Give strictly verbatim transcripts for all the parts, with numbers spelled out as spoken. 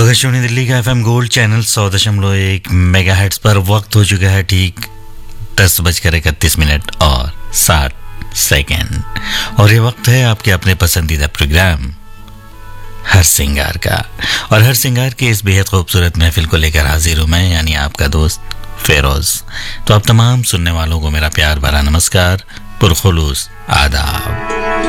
आकाशवाणी दिल्ली का FM gold channel सौ दशमलव एक मेगा हेर्ट्ज पर वक्त हो चुका है ठीक दस बजकर इकतीस मिनट और साठ सेकेंड और ये वक्त है आपके अपने पसंदीदा प्रोग्राम हर सिंगार का। और हर सिंगार की इस बेहद खूबसूरत महफिल को लेकर हाजिर हूं मैं, यानी आपका दोस्त फेरोज। तो आप तमाम सुनने वालों को मेरा प्यार भरा नमस्कार, पुरखुलूस आदाब।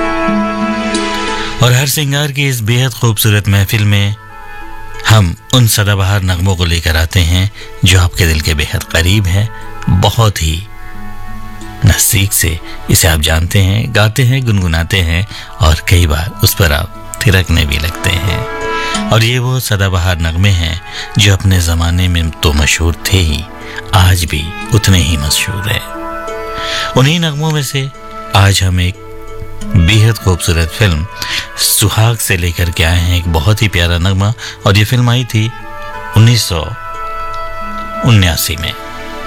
और हर सिंगार की इस बेहद खूबसूरत महफिल में हम उन सदाबहार नगमों को लेकर आते हैं जो आपके दिल के बेहद करीब है, बहुत ही नज़दीक से इसे आप जानते हैं, गाते हैं, गुनगुनाते हैं और कई बार उस पर आप थिरकने भी लगते हैं। और ये वो सदाबहार नगमे हैं जो अपने ज़माने में तो मशहूर थे ही, आज भी उतने ही मशहूर है। उन्हीं नगमों में से आज हम एक बेहद खूबसूरत फिल्म सुहाग से लेकर के आए हैं, एक बहुत ही प्यारा नगमा। और ये फिल्म आई थी उन्नीस सौ उन्यासी में।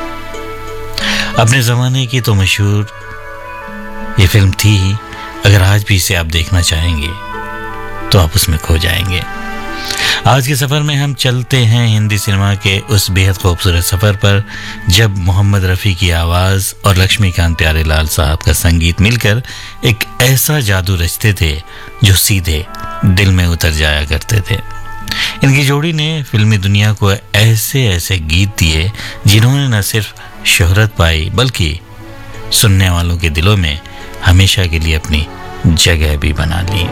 अपने ज़माने की तो मशहूर ये फिल्म थी ही, अगर आज भी इसे आप देखना चाहेंगे तो आप उसमें खो जाएंगे। आज के सफ़र में हम चलते हैं हिंदी सिनेमा के उस बेहद खूबसूरत सफ़र पर जब मोहम्मद रफ़ी की आवाज़ और लक्ष्मीकांत प्यारेलाल साहब का संगीत मिलकर एक ऐसा जादू रचते थे जो सीधे दिल में उतर जाया करते थे। इनकी जोड़ी ने फिल्मी दुनिया को ऐसे ऐसे गीत दिए जिन्होंने न सिर्फ शोहरत पाई बल्कि सुनने वालों के दिलों में हमेशा के लिए अपनी जगह भी बना ली।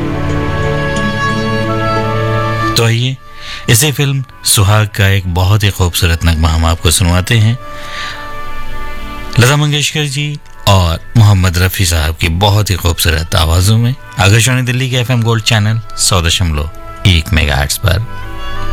तो आइए इसे फिल्म सुहाग का एक बहुत ही खूबसूरत नगमा हम आपको सुनवाते हैं, लता मंगेशकर जी और मोहम्मद रफ़ी साहब की बहुत ही खूबसूरत आवाज़ों में, आकाशवाणी दिल्ली के एफएम गोल्ड चैनल सौ दशमलव एक मेगाहर्ट्ज़ पर।